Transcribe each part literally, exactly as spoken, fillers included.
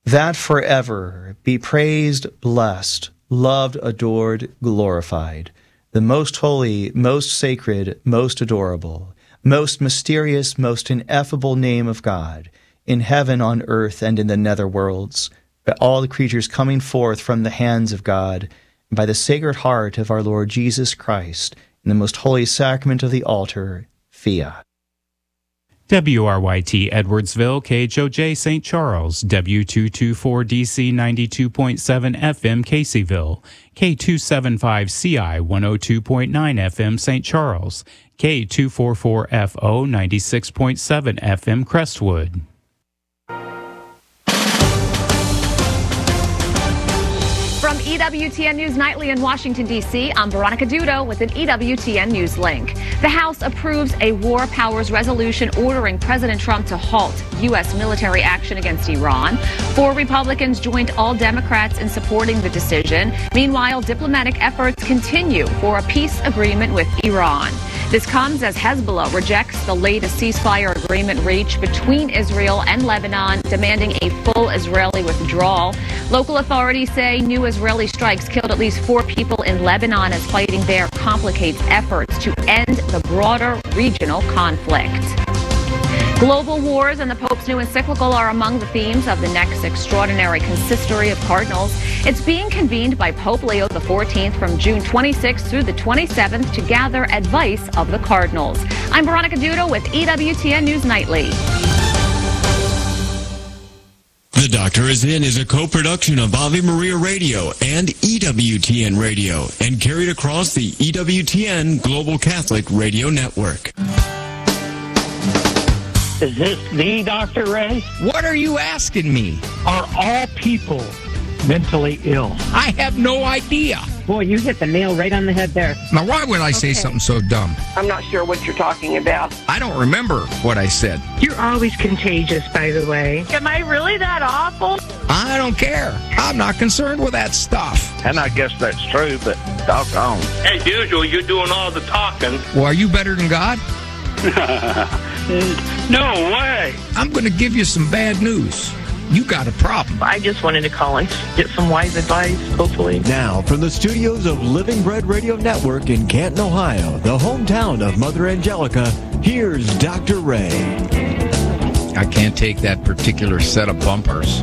that forever be praised, blessed, loved, adored, glorified, the most holy, most sacred, most adorable, most mysterious, most ineffable name of God, in heaven, on earth, and in the nether worlds, by all the creatures coming forth from the hands of God, and by the Sacred Heart of our Lord Jesus Christ, in the most holy sacrament of the altar, Fiat. W R Y T Edwardsville, K H O J Saint Charles, W two twenty-four D C ninety-two point seven F M Caseyville, K two seventy-five C I one oh two point nine F M Saint Charles, K two forty-four F O ninety-six point seven F M Crestwood. From E W T N News Nightly in Washington, D C, I'm Veronica Dudo with an E W T N News link. The House approves a war powers resolution ordering President Trump to halt U S military action against Iran. Four Republicans joined all Democrats in supporting the decision. Meanwhile, diplomatic efforts continue for a peace agreement with Iran. This comes as Hezbollah rejects the latest ceasefire agreement reached between Israel and Lebanon, demanding a full Israeli withdrawal. Local authorities say new Israeli strikes killed at least four people in Lebanon as fighting there complicates efforts to end the broader regional conflict. Global wars and the Pope's new encyclical are among the themes of the next extraordinary consistory of cardinals. It's being convened by Pope Leo the fourteenth from June twenty-sixth through the twenty-seventh to gather advice of the cardinals. I'm Veronica Dudo with E W T N News Nightly. The Doctor Is In is a co-production of Ave Maria Radio and E W T N Radio and carried across the E W T N Global Catholic Radio Network. Is this the Doctor Ray? What are you asking me? Are all people mentally ill? I have no idea. Boy, you hit the nail right on the head there. Now, why would I say Okay. something so dumb? I'm not sure what you're talking about. I don't remember what I said. You're always contagious, by the way. Am I really that awful? I don't care. I'm not concerned with that stuff. And I guess that's true, but doggone. As usual, you're doing all the talking. Well, are you better than God? No way. I'm going to give you some bad news. You got a problem. I just wanted to call and get some wise advice, hopefully. Now, from the studios of Living Bread Radio Network in Canton, Ohio, the hometown of Mother Angelica, here's Doctor Ray. I can't take that particular set of bumpers.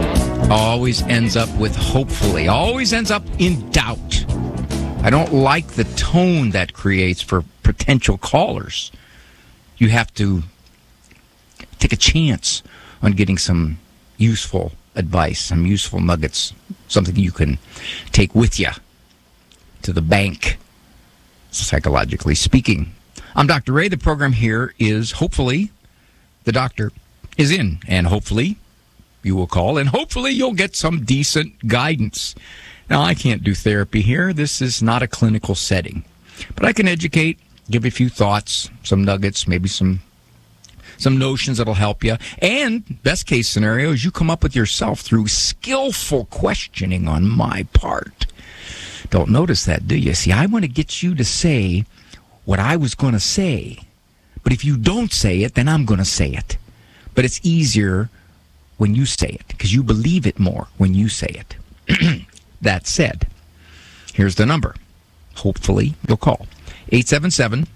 Always ends up with hopefully. Always ends up in doubt. I don't like the tone that creates for potential callers. You have to take a chance on getting some useful advice, some useful nuggets, something you can take with you to the bank, psychologically speaking. I'm Doctor Ray. The program here is hopefully the doctor is in, and hopefully you will call, and hopefully you'll get some decent guidance. Now, I can't do therapy here. This is not a clinical setting, but I can educate, give you a few thoughts, some nuggets, maybe some some notions that'll help you. And best case scenario is you come up with yourself through skillful questioning on my part. Don't notice that, do you? See, I want to get you to say what I was going to say. But if you don't say it, then I'm going to say it. But it's easier when you say it, because you believe it more when you say it. That said, here's the number. Hopefully you'll call. eight seven seven,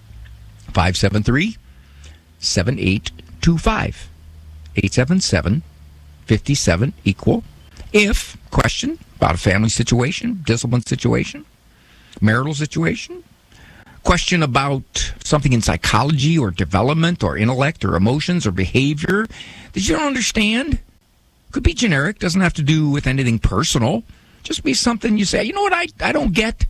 five seven three, seven eight two five. eight seven seven, five seven, equal. If, question about a family situation, discipline situation, marital situation, question about something in psychology or development or intellect or emotions or behavior that you don't understand. Could be generic, doesn't have to do with anything personal. Just be something you say, you know what, I, I don't get.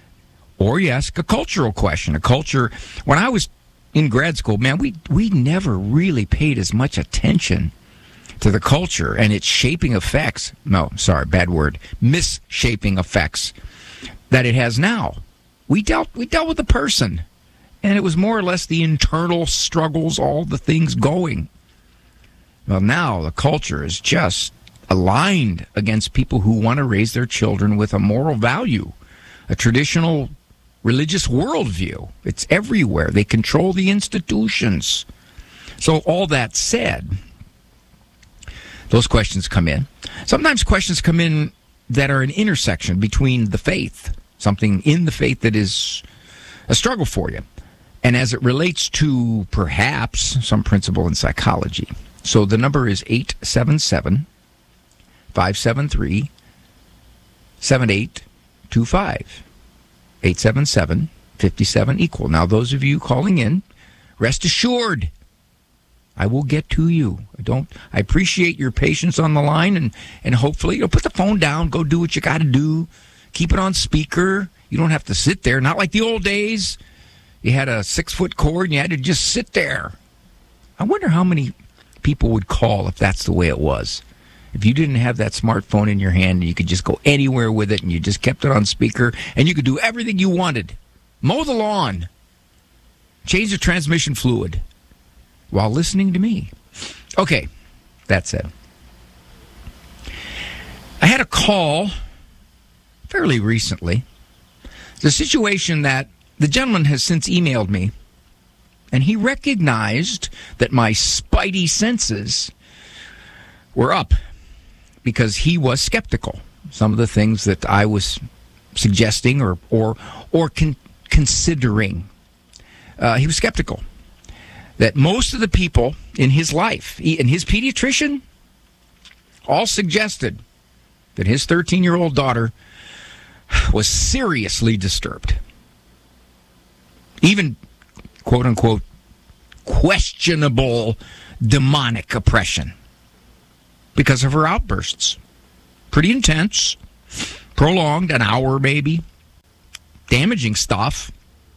Or you ask a cultural question. A culture, when I was in grad school, man, we we never really paid as much attention to the culture and its shaping effects. No, sorry, bad word. Misshaping effects that it has now. We dealt we dealt with the person, and it was more or less the internal struggles, all the things going. Well, now the culture is just aligned against people who want to raise their children with a moral value, a traditional religious worldview. It's everywhere. They control the institutions. So all that said, Those questions come in. Sometimes questions come in that are an intersection between the faith, something in the faith that is a struggle for you, and as it relates to perhaps some principle in psychology. So the number is eight seven seven, five seven three, seven eight two five. eight seven seven, five seven, equal. Now, those of you calling in, rest assured, I will get to you. I don't. I appreciate your patience on the line, and, and hopefully you'll put the phone down, go do what you got to do, keep it on speaker. You don't have to sit there. Not like the old days. You had a six-foot cord and you had to just sit there. I wonder how many people would call if that's the way it was. If you didn't have that smartphone in your hand and you could just go anywhere with it and you just kept it on speaker and you could do everything you wanted. Mow the lawn. Change the transmission fluid while listening to me. Okay, that said. I had a call fairly recently. It's a situation that the gentleman has since emailed me, and he recognized that my spidey senses were up because he was skeptical. Some of the things that I was suggesting or or or con- considering, uh, he was skeptical that most of the people in his life, he, and his pediatrician, all suggested that his thirteen-year-old daughter was seriously disturbed. Even, quote-unquote, questionable demonic oppression because of her outbursts. Pretty intense, prolonged, an hour maybe, damaging stuff.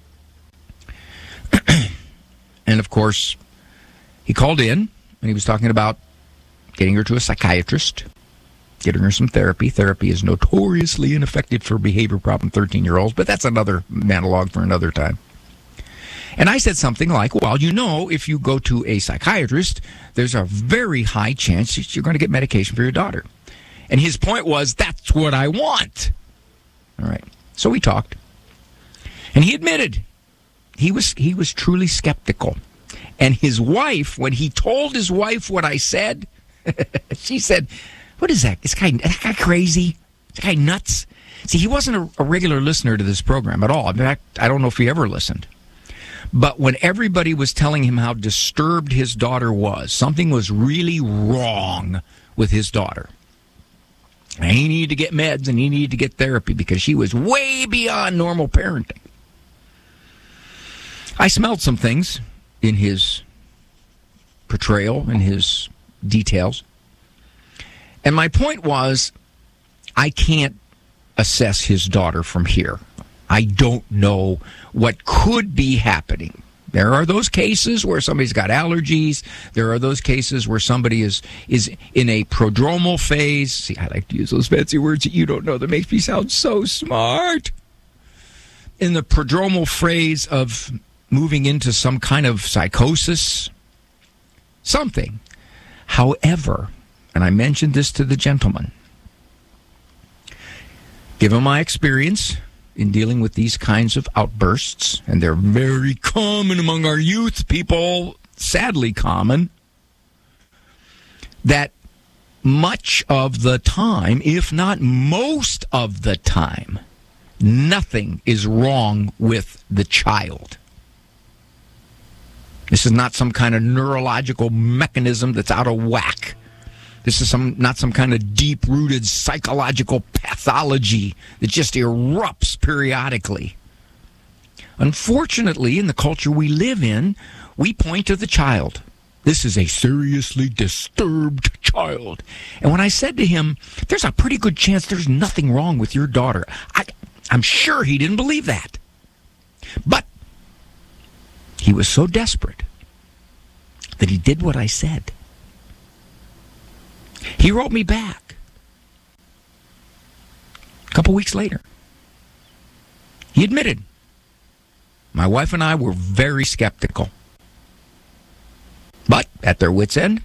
And, of course, he called in, and he was talking about getting her to a psychiatrist, getting her some therapy. Therapy is notoriously ineffective for behavior problem thirteen-year-olds, but that's another monologue for another time. And I said something like, well, you know, if you go to a psychiatrist, there's a very high chance that you're going to get medication for your daughter. And his point was, that's what I want. All right. So we talked. And he admitted he was he was truly skeptical. And his wife, when he told his wife what I said, she said, what is that? Is that guy, is that guy crazy? Is that guy nuts? See, he wasn't a, a regular listener to this program at all. In fact, I don't know if he ever listened. But when everybody was telling him how disturbed his daughter was, something was really wrong with his daughter. And he needed to get meds and he needed to get therapy because she was way beyond normal parenting. I smelled some things in his portrayal, in his details. And my point was, I can't assess his daughter from here. I don't know what could be happening. There are those cases where somebody's got allergies. There are those cases where somebody is is in a prodromal phase. See, I like to use those fancy words that you don't know that makes me sound so smart. In the prodromal phase of moving into some kind of psychosis, something. However, and I mentioned this to the gentleman, given my experience in dealing with these kinds of outbursts, and they're very common among our youth, people, sadly common, that much of the time, if not most of the time, nothing is wrong with the child. This is not some kind of neurological mechanism that's out of whack. This is some not some kind of deep-rooted psychological pathology that just erupts periodically. Unfortunately, in the culture we live in, we point to the child. This is a seriously disturbed child. And when I said to him, there's a pretty good chance there's nothing wrong with your daughter, I, I'm sure he didn't believe that. But he was so desperate that he did what I said. He wrote me back a couple weeks later. He admitted, my wife and I were very skeptical. But at their wits' end,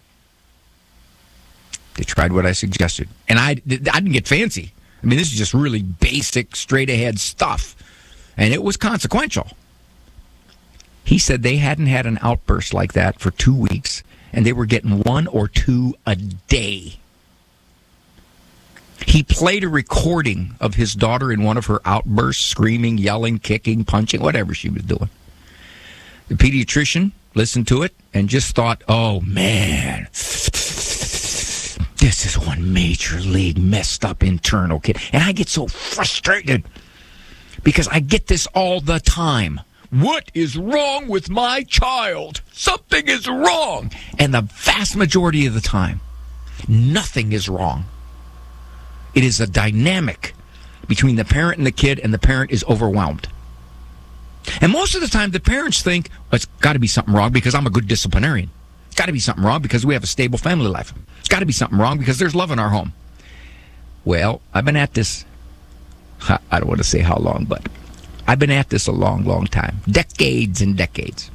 they tried what I suggested. And I, I didn't get fancy. I mean, this is just really basic, straight-ahead stuff. And it was consequential. He said they hadn't had an outburst like that for two weeks, and they were getting one or two a day. He played a recording of his daughter in one of her outbursts, screaming, yelling, kicking, punching, whatever she was doing. The pediatrician listened to it and just thought, oh, man, this is one major league messed up internal kid. And I get so frustrated because I get this all the time. What is wrong with my child? Something is wrong. And the vast majority of the time, nothing is wrong. It is a dynamic between the parent and the kid, and the parent is overwhelmed. And most of the time, the parents think, well, it's got to be something wrong because I'm a good disciplinarian. It's got to be something wrong because we have a stable family life. It's got to be something wrong because there's love in our home. Well, I've been at this, I don't want to say how long, but I've been at this a long, long time. Decades and decades.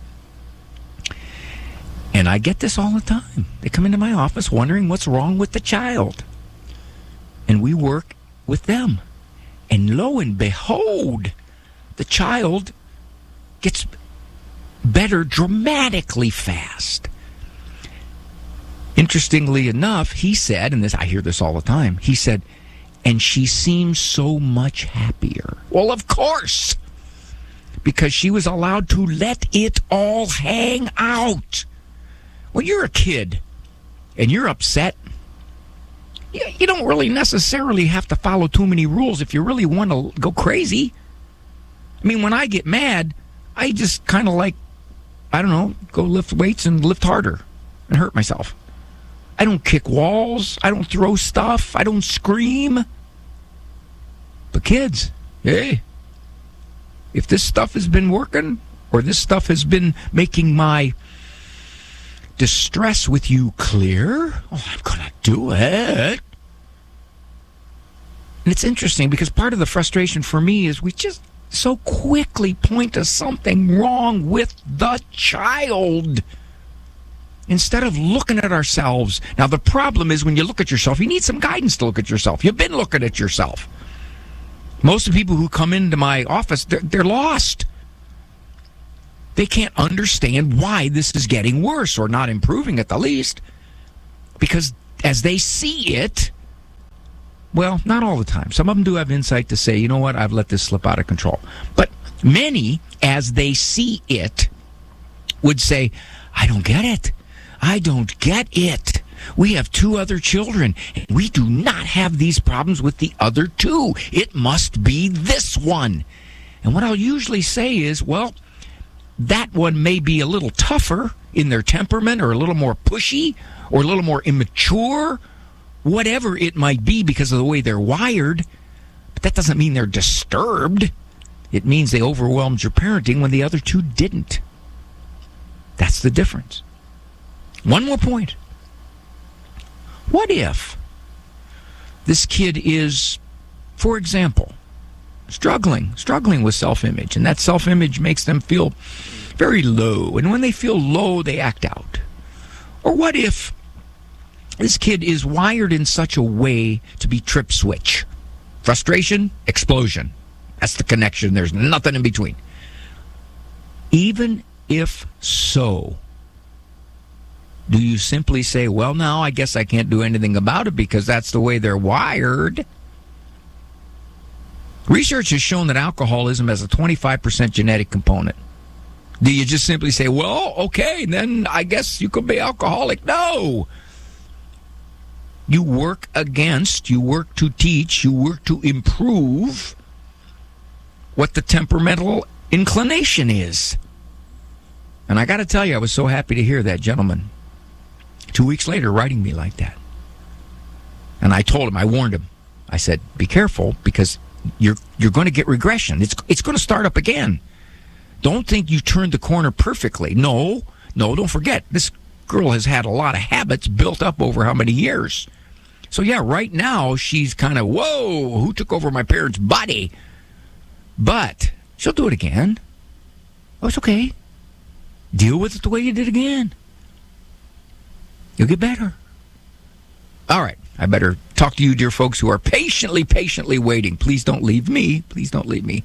And I get this all the time. They come into my office wondering what's wrong with the child. And we work with them. And lo and behold, the child gets better dramatically fast. Interestingly enough, he said, and this I hear this all the time, he said, and she seems so much happier. Well, of course, because she was allowed to let it all hang out. When you're a kid and you're upset, you don't really necessarily have to follow too many rules if you really want to go crazy. I mean, when I get mad, I just kind of like, I don't know, go lift weights and lift harder and hurt myself. I don't kick walls. I don't throw stuff. I don't scream. But kids, hey, if this stuff has been working or this stuff has been making my distress with you clear, oh, I'm going to do it. And it's interesting because part of the frustration for me is we just so quickly point to something wrong with the child instead of looking at ourselves. Now, the problem is when you look at yourself, you need some guidance to look at yourself. You've been looking at yourself. Most of the people who come into my office, they're, they're lost. They can't understand why this is getting worse or not improving at the least. Because as they see it, well, not all the time. Some of them do have insight to say, you know what, I've let this slip out of control. But many, as they see it, would say, I don't get it. I don't get it. We have two other children, and we do not have these problems with the other two. It must be this one. And what I'll usually say is, well, that one may be a little tougher in their temperament or a little more pushy or a little more immature, whatever it might be because of the way they're wired. But that doesn't mean they're disturbed. It means they overwhelmed your parenting when the other two didn't. That's the difference. One more point. What if this kid is, for example, struggling, struggling with self-image, and that self-image makes them feel very low, and when they feel low, they act out? Or what if this kid is wired in such a way to be trip switch? Frustration, explosion. That's the connection. There's nothing in between. Even if so, do you simply say, well, now I guess I can't do anything about it because that's the way they're wired? Research has shown that alcoholism has a twenty-five percent genetic component. Do you just simply say, well, okay, then I guess you could be alcoholic? No. You work against, you work to teach, you work to improve what the temperamental inclination is. And I got to tell you, I was so happy to hear that gentleman two weeks later writing me like that. And I told him, I warned him. I said, be careful because you're you're going to get regression. It's it's going to start up again. Don't think you turned the corner perfectly. No, no, don't forget, this girl has had a lot of habits built up over how many years. So yeah, right now she's kind of, whoa, who took over my parents' body? But she'll do it again. Oh, it's okay. Deal with it the way you did again. You'll get better. All right. I better talk to you, dear folks, who are patiently, patiently waiting. Please don't leave me. Please don't leave me.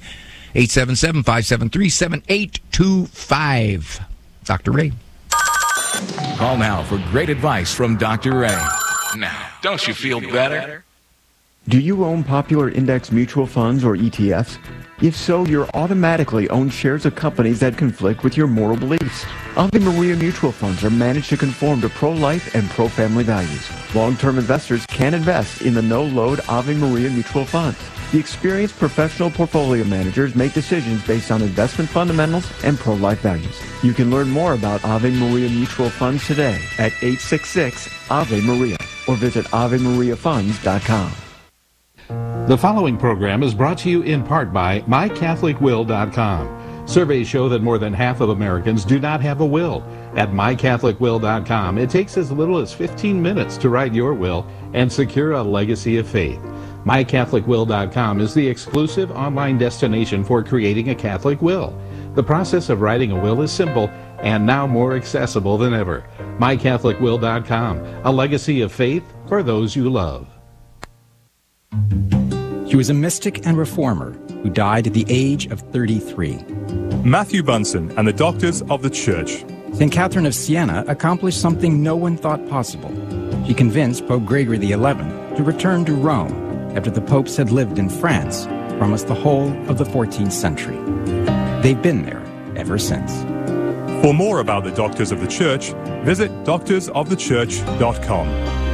eight seven seven, five seven three, seven eight two five. Doctor Ray. Call now for great advice from Doctor Ray. Now, don't you feel better? Do you own popular index mutual funds or E T Fs? If so, you're automatically own shares of companies that conflict with your moral beliefs. Ave Maria mutual funds are managed to conform to pro-life and pro-family values. Long-term investors can invest in the no-load Ave Maria mutual funds. The experienced professional portfolio managers make decisions based on investment fundamentals and pro-life values. You can learn more about Ave Maria mutual funds today at eight six six, Ave Maria or visit ave maria funds dot com. The following program is brought to you in part by my catholic will dot com. Surveys show that more than half of Americans do not have a will. At my catholic will dot com, it takes as little as fifteen minutes to write your will and secure a legacy of faith. my catholic will dot com is the exclusive online destination for creating a Catholic will. The process of writing a will is simple and now more accessible than ever. my catholic will dot com, a legacy of faith for those you love. He was a mystic and reformer who died at the age of thirty-three. Matthew Bunson and the Doctors of the Church. Saint Catherine of Siena accomplished something no one thought possible. She convinced Pope Gregory the eleventh to return to Rome after the popes had lived in France for almost the whole of the fourteenth century. They've been there ever since. For more about the Doctors of the Church, visit doctors of the church dot com.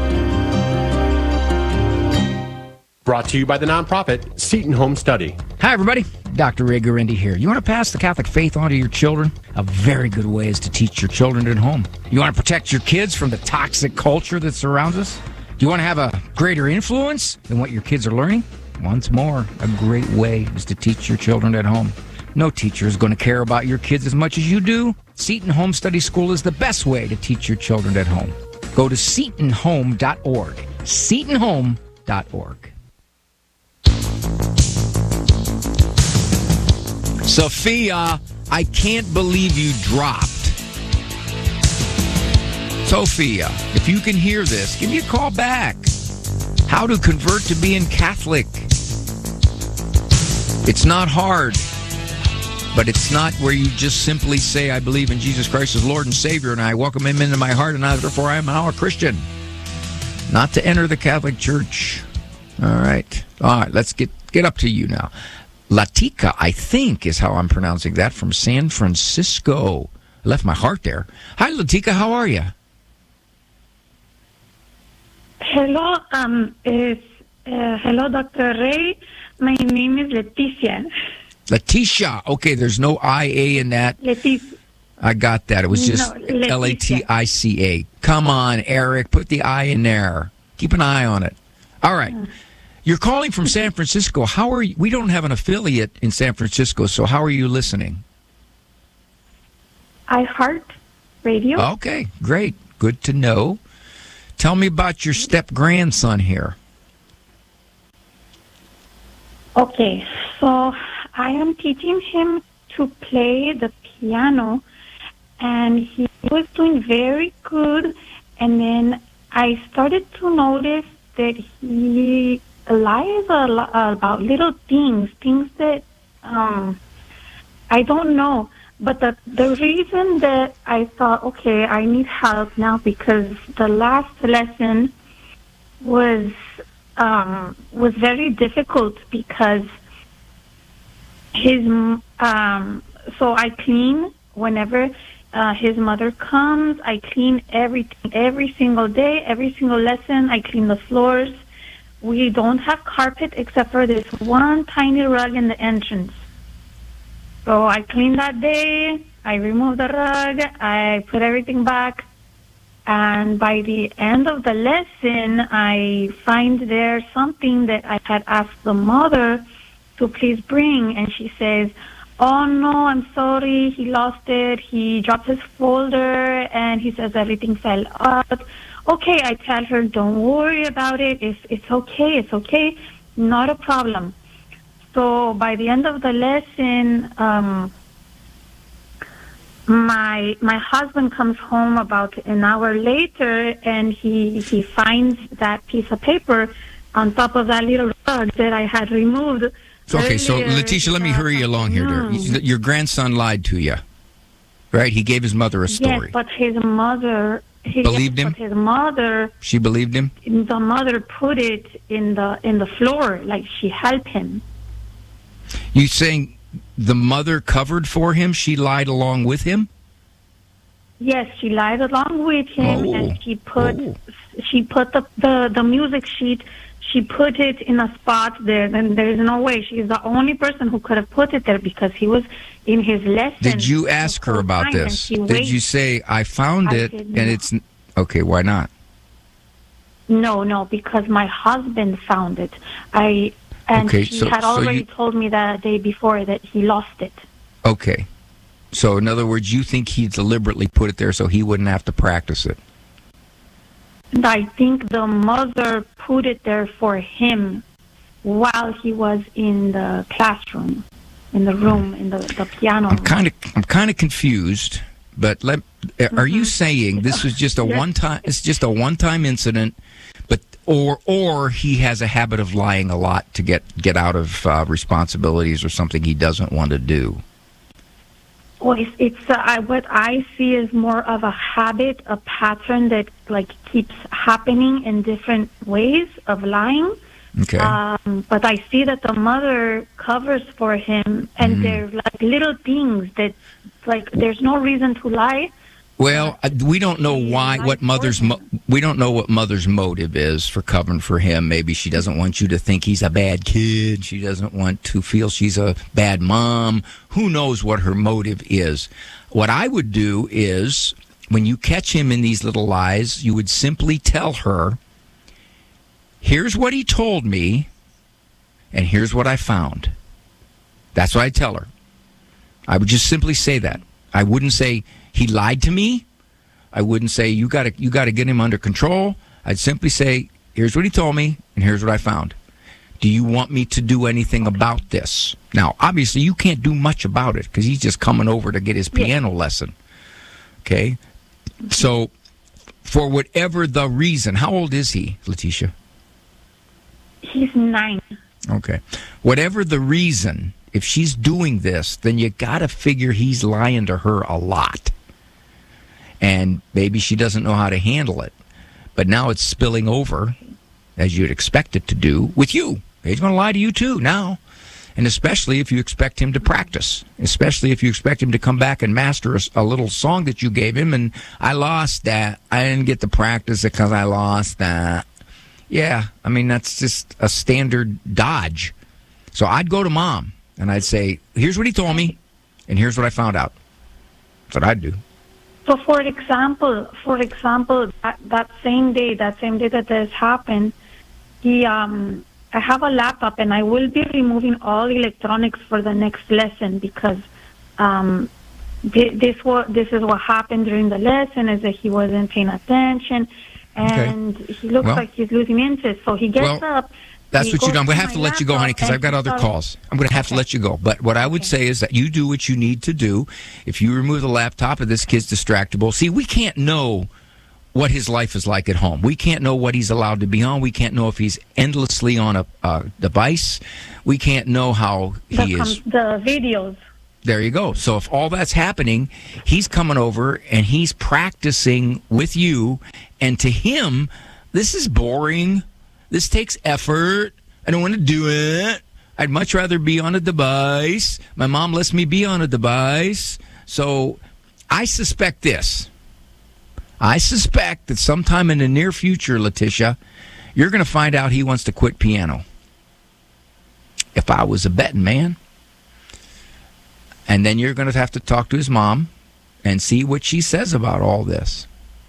Brought to you by the nonprofit Seton Home Study. Hi, everybody. Doctor Ray Guarendi here. You want to pass the Catholic faith on to your children? A very good way is to teach your children at home. You want to protect your kids from the toxic culture that surrounds us? Do you want to have a greater influence than what your kids are learning? Once more, a great way is to teach your children at home. No teacher is going to care about your kids as much as you do. Seton Home Study School is the best way to teach your children at home. Go to seton home dot org. seton home dot org. Sophia, I can't believe you dropped. Sophia, if you can hear this, give me a call back. How to convert to being Catholic. It's not hard, but it's not where you just simply say, I believe in Jesus Christ as Lord and Savior, and I welcome him into my heart, and therefore I am now a Christian. Not to enter the Catholic Church. All right. All right, let's get, get up to you now. Latika, I think, is how I'm pronouncing that, from San Francisco. I left my heart there. Hi, Latika. How are you? Hello, um, is, uh, hello, Doctor Ray. My name is Leticia. Leticia. Okay, there's no I A in that. Leticia. I got that. It was just no, L A T I C A. Come on, Eric. Put the I in there. Keep an eye on it. All right. Uh. You're calling from San Francisco. How are you? We don't have an affiliate in San Francisco, so how are you listening? iHeart Radio. Okay, great. Good to know. Tell me about your step-grandson here. Okay, so I am teaching him to play the piano, and he was doing very good, and then I started to notice that he lies a lot about little things, things that um, I don't know. But the the reason that I thought, okay, I need help now, because the last lesson was um, was very difficult because his um, so I clean whenever uh, his mother comes. I clean everything every single day, every single lesson. I clean the floors. We don't have carpet except for this one tiny rug in the entrance. So I clean that day, I remove the rug, I put everything back, and by the end of the lesson, I find there something that I had asked the mother to please bring, and she says, oh no, I'm sorry, he lost it, he dropped his folder, and he says everything fell out. Okay, I tell her, don't worry about it. It's, it's okay. It's okay. Not a problem. So by the end of the lesson, um, my my husband comes home about an hour later, and he he finds that piece of paper on top of that little rug that I had removed So, okay, so Letitia, let me hurry you along here, dear. Your grandson lied to you, right? He gave his mother a story. Yes, but his mother... He, believed him? But his mother... She believed him? The mother put it in the in the floor, like she helped him. You saying the mother covered for him? She lied along with him? Yes, she lied along with him, oh. and she put oh. she put the, the, the music sheet, she put it in a spot there, and there's no way. She's the only person who could have put it there because he was in his lesson. Did you ask her about this? Did you say, I found I it, did and not. it's... Okay, why not? No, no, because my husband found it. I And okay, he so, had already so you, told me the day before that he lost it. Okay. So, in other words, you think he deliberately put it there so he wouldn't have to practice it? And I think the mother put it there for him while he was in the classroom, in the room, in the, the piano. I'm kind of I'm kind of confused, but let mm-hmm. are you saying this was just a yes. one time? It's just a one time incident, but or or he has a habit of lying a lot to get get out of uh, responsibilities or something he doesn't want to do. Well, it's, it's uh, I, what I see is more of a habit, a pattern that like keeps happening in different ways of lying. Okay. Um, but I see that the mother covers for him, and mm. they're like little things that, like, there's no reason to lie. Well, we don't know why, what mother's, mo- we don't know what mother's motive is for covering for him. Maybe she doesn't want you to think he's a bad kid. She doesn't want to feel she's a bad mom. Who knows what her motive is? What I would do is, when you catch him in these little lies, you would simply tell her, here's what he told me, and here's what I found. That's what I tell her. I would just simply say that. I wouldn't say, he lied to me. I wouldn't say, you got to you got to get him under control. I'd simply say, here's what he told me, and here's what I found. Do you want me to do anything about this? Now, obviously, you can't do much about it because he's just coming over to get his piano yeah. lesson. Okay? So, for whatever the reason, how old is he, Letitia? He's nine. Okay. Whatever the reason, if she's doing this, then you got to figure he's lying to her a lot. And maybe she doesn't know how to handle it. But now it's spilling over, as you'd expect it to do, with you. He's going to lie to you too now. And especially if you expect him to practice. Especially if you expect him to come back and master a, a little song that you gave him. And I lost that. I didn't get to practice it because I lost that. Yeah, I mean, that's just a standard dodge. So I'd go to mom and I'd say, here's what he told me, and here's what I found out. That's what I'd do. So, for example, for example, that, that same day, that same day that this happened, he, um, I have a laptop, and I will be removing all electronics for the next lesson because um, th- this was this is what happened during the lesson, is that he wasn't paying attention, and okay. he looks well, like he's losing interest. So he gets well, up. That's what you do. I'm going to have to let you go, honey, because I've got other calls. I'm going to have to let you go. But what I would okay. say is that you do what you need to do. If you remove the laptop and this kid's distractible, see, we can't know what his life is like at home. We can't know what he's allowed to be on. We can't know if he's endlessly on a uh, device. We can't know how he the, is. The videos. There you go. So if all that's happening, he's coming over and he's practicing with you. And to him, this is boring. This takes effort. I don't want to do it. I'd much rather be on a device. My mom lets me be on a device. So I suspect this. I suspect that sometime in the near future, Letitia, you're going to find out he wants to quit piano. If I was a betting man. And then you're going to have to talk to his mom and see what she says about all this.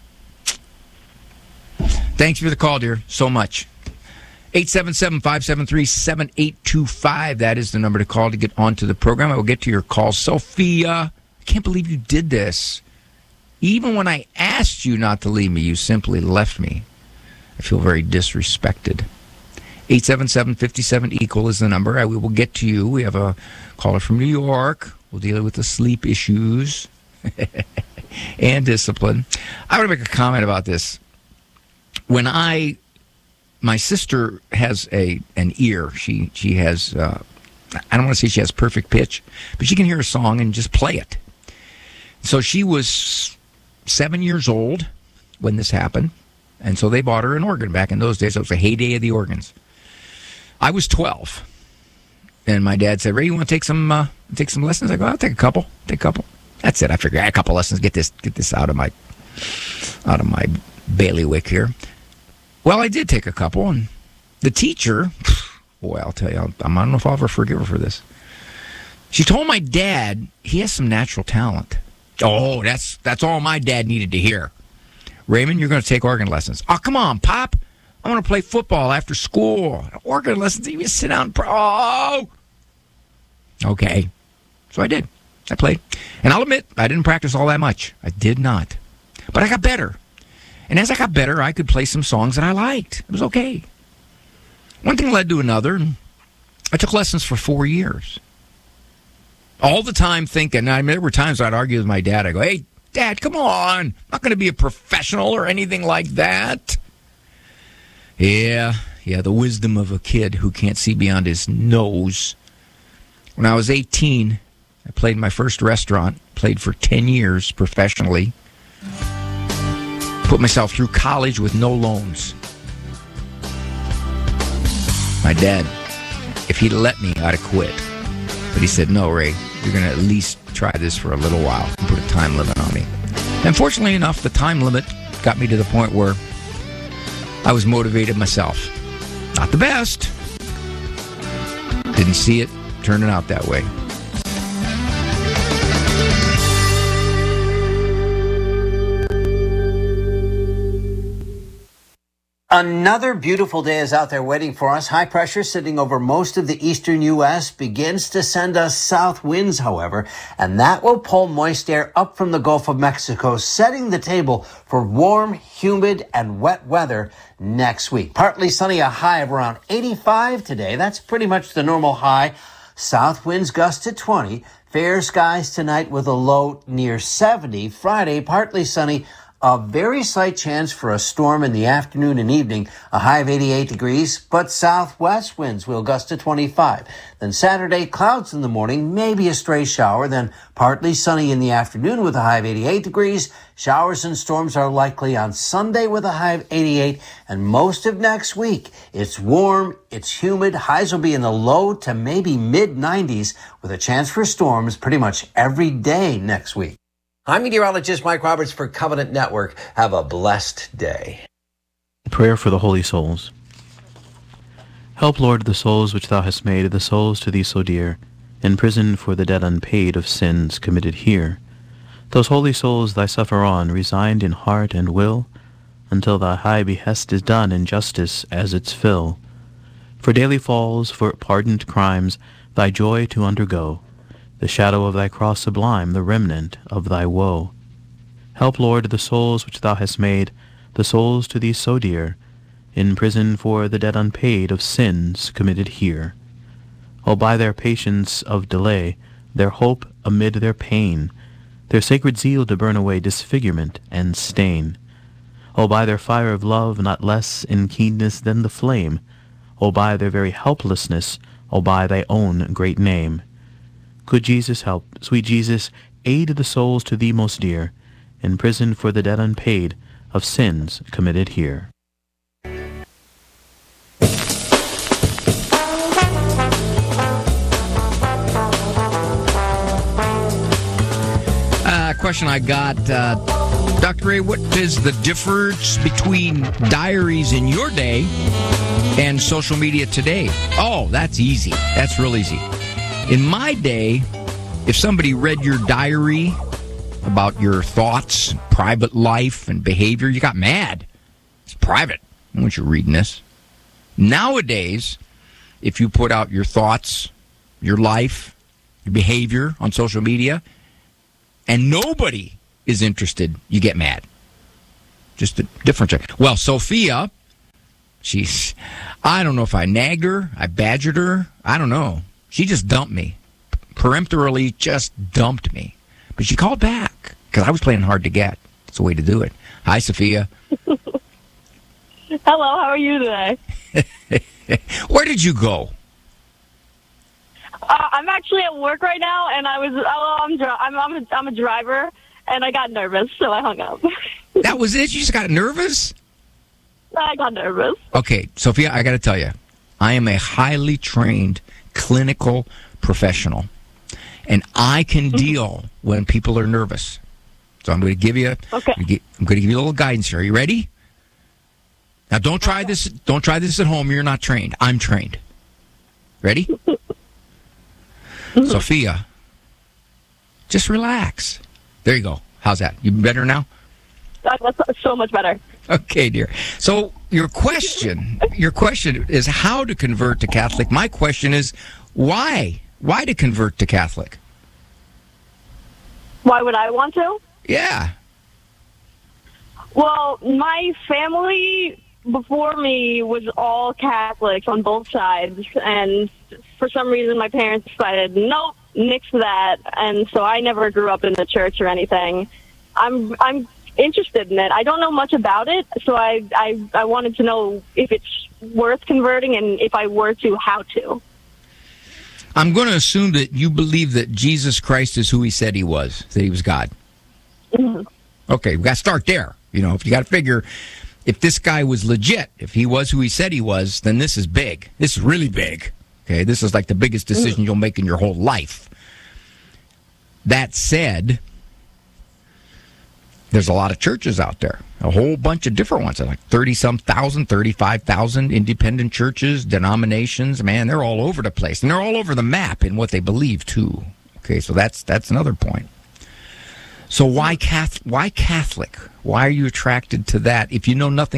Thanks for the call, dear, so much. eight seven seven, five seven three, seven eight two five. That is the number to call to get onto the program. I will get to your call. Sophia, I can't believe you did this. Even when I asked you not to leave me, you simply left me. I feel very disrespected. eight seven seven, five seven, equal is the number. I, we will get to you. We have a caller from New York. We'll deal with the sleep issues and discipline. I want to make a comment about this. When I... My sister has a an ear. She she has uh, I don't want to say she has perfect pitch, but she can hear a song and just play it. So she was seven years old when this happened, and so they bought her an organ. Back in those days, it was the heyday of the organs. I was twelve, and my dad said, "Ray, you want to take some uh, take some lessons?" I go, "I'll take a couple. Take a couple." That's it. I figured, a couple lessons. Get this get this out of my out of my bailiwick here. Well, I did take a couple, and the teacher, boy, I'll tell you, I'll, I don't know if I'll ever forgive her for this. She told my dad he has some natural talent. Oh, that's that's all my dad needed to hear. Raymond, you're going to take organ lessons. Oh, come on, Pop. I want to play football after school. Organ lessons, you just sit down. Pro- oh! Okay. So I did. I played. And I'll admit, I didn't practice all that much. I did not. But I got better. And as I got better, I could play some songs that I liked. It was okay. One thing led to another. And I took lessons for four years. All the time thinking, I mean, there were times I'd argue with my dad. I go, "Hey, Dad, come on. I'm not going to be a professional or anything like that." Yeah, yeah, the wisdom of a kid who can't see beyond his nose. When I was eighteen, I played my first restaurant, played for ten years professionally, put myself through college with no loans. My dad, if he'd let me, I'd have quit. But he said, "No, Ray, you're going to at least try this for a little while," and put a time limit on me. And fortunately enough, the time limit got me to the point where I was motivated myself. Not the best. Didn't see it turning out that way. Another beautiful day is out there waiting for us. High pressure sitting over most of the eastern U S begins to send us south winds, however, and that will pull moist air up from the Gulf of Mexico, setting the table for warm, humid, and wet weather next week. Partly sunny, a high of around eighty-five today. That's pretty much the normal high. South winds gust to twenty. Fair skies tonight with a low near seventy. Friday, partly sunny. A very slight chance for a storm in the afternoon and evening, a high of eighty-eight degrees, but southwest winds will gust to twenty-five. Then Saturday, clouds in the morning, maybe a stray shower, then partly sunny in the afternoon with a high of eighty-eight degrees. Showers and storms are likely on Sunday with a high of eighty-eight, and most of next week. It's warm, it's humid, highs will be in the low to maybe mid nineties with a chance for storms pretty much every day next week. I'm meteorologist Mike Roberts for Covenant Network. Have a blessed day. Prayer for the holy souls. Help, Lord, the souls which thou hast made, the souls to thee so dear, in prison for the debt unpaid of sins committed here. Those holy souls thy suffer on, resigned in heart and will, until thy high behest is done in justice as its fill. For daily falls, for pardoned crimes, thy joy to undergo, the shadow of thy cross sublime, the remnant of thy woe. Help, Lord, the souls which thou hast made, the souls to thee so dear, in prison for the debt unpaid of sins committed here. O by their patience of delay, their hope amid their pain, their sacred zeal to burn away disfigurement and stain. O by their fire of love not less in keenness than the flame, O by their very helplessness, O by thy own great name. Good Jesus, help, sweet Jesus, aid the souls to thee most dear, in prison for the debt unpaid of sins committed here. Uh, question I got, uh, Doctor Ray, what is the difference between diaries in your day and social media today? Oh, that's easy. That's real easy. In my day, if somebody read your diary about your thoughts, private life, and behavior, you got mad. It's private. I don't want you reading this. Nowadays, if you put out your thoughts, your life, your behavior on social media, and nobody is interested, you get mad. Just a different check. Well, Sophia, she's, I don't know if I nagged her, I badgered her, I don't know. She just dumped me. Peremptorily just dumped me. But she called back because I was playing hard to get. It's a way to do it. Hi, Sophia. Hello, how are you today? Where did you go? Uh, I'm actually at work right now, and I was oh, I'm dri- I'm I'm a, I'm a driver, and I got nervous, so I hung up. That was it? You just got nervous? I got nervous. Okay, Sophia, I got to tell you, I am a highly trained clinical professional, and I can deal when people are nervous. So I'm going to give you. Okay. I'm going to give you a little guidance here. Are you ready? Now, don't try okay. this. Don't try this at home. You're not trained. I'm trained. Ready? Sophia, just relax. There you go. How's that? You better now? That's so much better. Okay, dear. So your question, your question is how to convert to Catholic. My question is why? Why to convert to Catholic? Why would I want to? Yeah. Well, my family before me was all Catholics on both sides, and for some reason my parents decided, nope, nix that, and so I never grew up in the church or anything. I'm I'm interested in it. I don't know much about it, so I, I, I wanted to know if it's worth converting, and if I were to, how to. I'm going to assume that you believe that Jesus Christ is who he said he was, that he was God. Mm-hmm. Okay, we got to start there. You know, if you got to figure, if this guy was legit, if he was who he said he was, then this is big. This is really big. Okay, this is like the biggest decision mm-hmm. you'll make in your whole life. That said, there's a lot of churches out there, a whole bunch of different ones, like thirty-some thousand, thirty-five thousand independent churches, denominations. Man, they're all over the place, and they're all over the map in what they believe, too. Okay, so that's that's another point. So why Catholic? Why Catholic? Why are you attracted to that if you know nothing